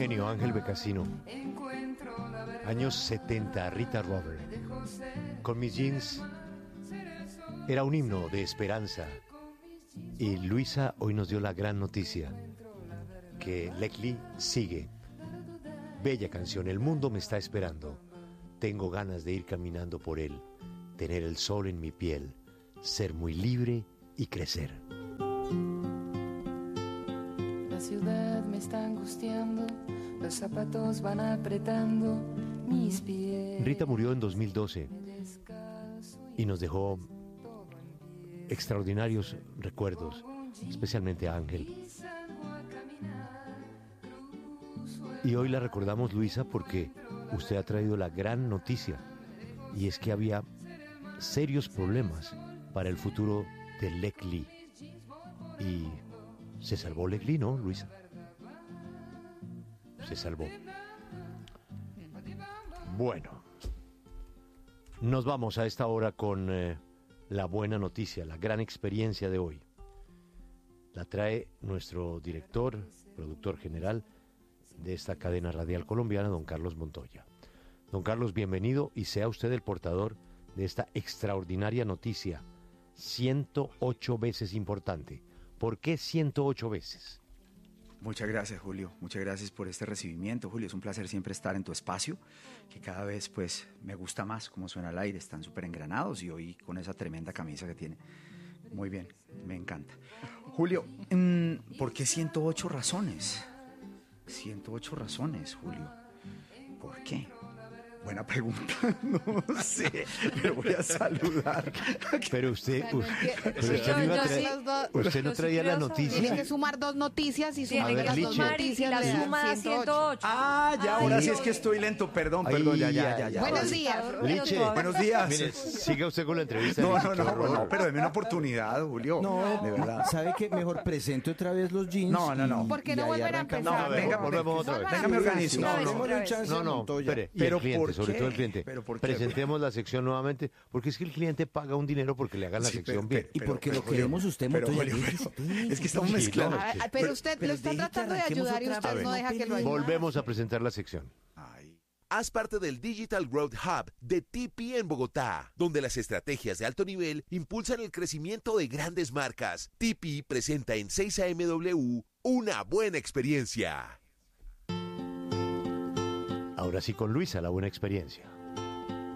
genio, Ángel Becasino. Años 70, Rita Robert. Con mis jeans era un himno de esperanza. Y Luisa hoy nos dio la gran noticia que Leclerc sigue. Bella canción, el mundo me está esperando. Tengo ganas de ir caminando por él, tener el sol en mi piel, ser muy libre y crecer. La ciudad me está angustiando, los zapatos van apretando mis pies. Rita murió en 2012 y nos dejó extraordinarios recuerdos, especialmente a Ángel. Y hoy la recordamos, Luisa, porque usted ha traído la gran noticia, y es que había serios problemas para el futuro de Leclerc. Y se salvó Leclerc, ¿no, Luisa? Se salvó. Bueno, nos vamos a esta hora con la buena noticia, la gran experiencia de hoy. La trae nuestro director, productor general de esta cadena radial colombiana, don Carlos Montoya. Don Carlos, bienvenido y sea usted el portador de esta extraordinaria noticia. 108 veces importante. ¿Por qué 108 veces? Muchas gracias, Julio. Muchas gracias por este recibimiento, Julio. Es un placer siempre estar en tu espacio, que cada vez pues me gusta más cómo suena el aire. Están súper engranados y hoy con esa tremenda camisa que tiene. Muy bien, me encanta. Julio, ¿por qué 108 razones? 108 razones, Julio. ¿Por qué? Buena pregunta, no sé, pero voy a saludar. Pero usted no traía la noticia. Tiene que sumar dos noticias y sumar ver, las dos Liche. noticias. La le dan suma 108. Ah, ya, ahora sí es que estoy lento, perdón, ya. Buenos días. Liche, Buenos días. mire, siga usted con la entrevista. No, pero deme una oportunidad, Julio. No, de verdad. ¿sabe qué? Mejor presente otra vez los jeans. No. ¿Por qué y no ahí vuelven a arrancamos. empezar? No, venga, volvemos otra vez. Venga, me organizo. Démosle un chance a Montoya. Espere, y Pero el cliente, ¿por sobre qué? todo el cliente. ¿Pero por qué? Presentemos la sección nuevamente, porque es que el cliente paga un dinero porque le hagan la Sí, sección pero- bien. Y porque lo Julio, queremos usted, pero, Montoya. Julio, deje usted. es que estamos Sí, mezclando. no. Pero usted pero lo está deje que tratando de arranquemos ayudar y otra usted vez. no deja que lo ayude. Volvemos a presentar la sección. Ay. Haz parte del Digital Growth Hub de TP en Bogotá, donde las estrategias de alto nivel impulsan el crecimiento de grandes marcas. TP presenta en 6AMW una buena experiencia. Ahora sí con Luisa, la buena experiencia.